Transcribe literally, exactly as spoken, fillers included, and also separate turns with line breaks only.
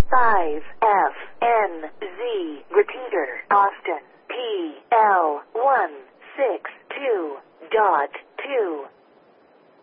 five F N Z. Repeater, Austin, P L one six two dot two.